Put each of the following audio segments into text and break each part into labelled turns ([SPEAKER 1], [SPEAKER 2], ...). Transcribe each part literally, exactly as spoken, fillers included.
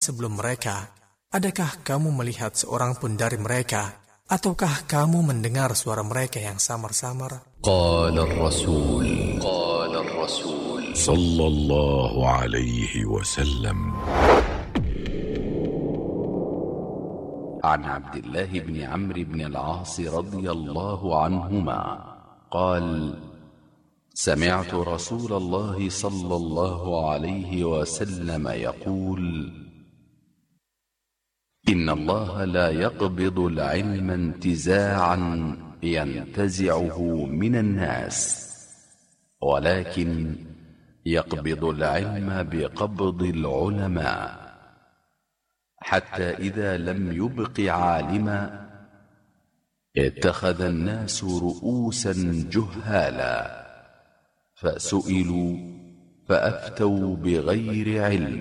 [SPEAKER 1] sebelum mereka, adakah kamu melihat seorang pun dari mereka, ataukah kamu mendengar suara mereka yang samar-samar?
[SPEAKER 2] Qala ar-rasul Qala ar-rasul sallallahu alaihi wasallam An Abdullah bin Amr bin al-As radhiyallahu anhuma qala سمعت رسول الله صلى الله عليه وسلم يقول إن الله لا يقبض العلم انتزاعا ينتزعه من الناس ولكن يقبض العلم بقبض العلماء حتى إذا لم يبق عالما اتخذ الناس رؤوسا جهالا فسئلوا فأفتوا بغير علم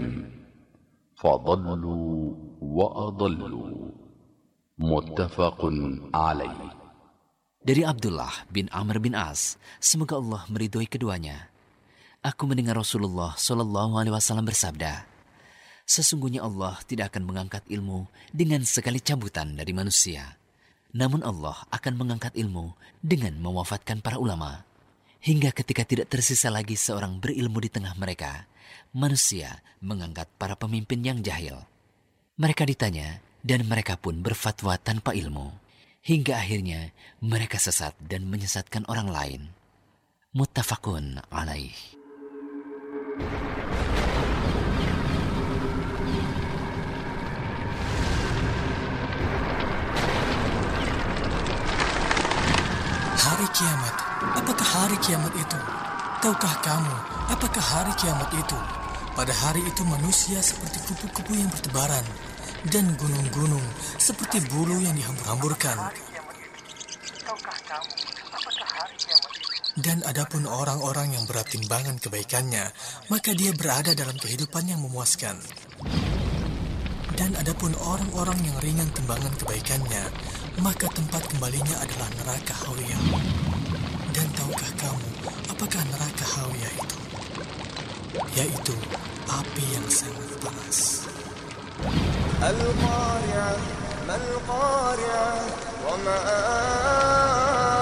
[SPEAKER 2] فضلوا وأضلوا متفق عليه.
[SPEAKER 3] Dari Abdullah bin Amr bin As, semoga Allah meridhoi keduanya. Aku mendengar Rasulullah Shallallahu Alaihi Wasallam bersabda, sesungguhnya Allah tidak akan mengangkat ilmu dengan sekali cabutan dari manusia. Namun Allah akan mengangkat ilmu dengan mewafatkan para ulama. Hingga ketika tidak tersisa lagi seorang berilmu di tengah mereka, manusia mengangkat para pemimpin yang jahil. Mereka ditanya dan mereka pun berfatwa tanpa ilmu. Hingga akhirnya mereka sesat dan menyesatkan orang lain. Muttafaqun alaih.
[SPEAKER 1] Hari kiamat, apakah hari kiamat itu? Tahukah kamu, apakah hari kiamat itu? Pada hari itu manusia seperti kupu-kupu yang bertebaran, dan gunung-gunung seperti bulu yang dihambur-hamburkan. Dan adapun orang-orang yang berat timbangan kebaikannya, maka dia berada dalam kehidupan yang memuaskan. Dan adapun orang-orang yang ringan timbangan kebaikannya, maka tempat kembalinya adalah neraka Hawiyah. Dan tahukah kamu, apakah neraka Hawiyah itu? Yaitu api yang sangat panas.
[SPEAKER 4] Al-Qari'ah, mal-Qari'ah, wa ma